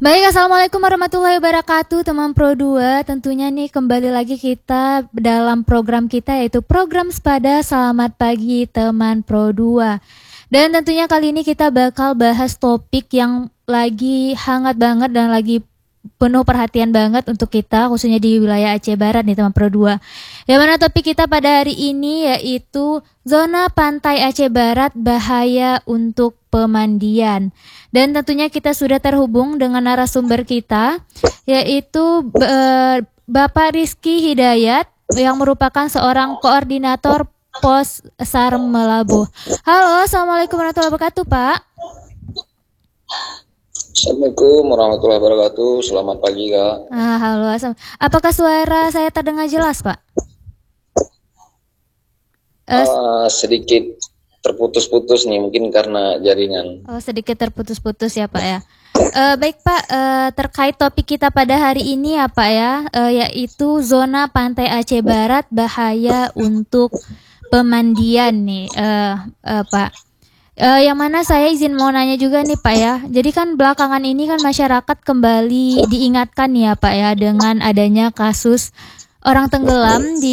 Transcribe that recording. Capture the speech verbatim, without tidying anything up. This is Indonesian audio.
Baik, Assalamualaikum warahmatullahi wabarakatuh teman Pro dua. Tentunya nih kembali lagi kita dalam program kita yaitu program Sepada. Selamat pagi teman Pro dua. Dan tentunya kali ini kita bakal bahas topik yang lagi hangat banget dan lagi penuh perhatian banget untuk kita, khususnya di wilayah Aceh Barat nih teman Pro dua. Yang mana topik kita pada hari ini yaitu zona pantai Aceh Barat bahaya untuk pemandian. Dan tentunya kita sudah terhubung dengan narasumber kita yaitu uh, Bapak Rizky Hidayat yang merupakan seorang koordinator Pos SAR Melabuh. Halo, Assalamualaikum warahmatullahi wabarakatuh, Pak. Assalamualaikum warahmatullahi wabarakatuh. Selamat pagi, Kak. Ah, halo, apakah suara saya terdengar jelas, Pak? Uh, sedikit terputus-putus nih, mungkin karena jaringan. Oh, sedikit terputus-putus ya, Pak ya. Uh, baik, Pak, uh, terkait topik kita pada hari ini ya, Pak ya, uh, yaitu zona pantai Aceh Barat bahaya untuk pemandian nih, uh, uh, Pak. Uh, yang mana saya izin mau nanya juga nih Pak ya. Jadi kan belakangan ini kan masyarakat kembali diingatkan ya Pak ya dengan adanya kasus orang tenggelam di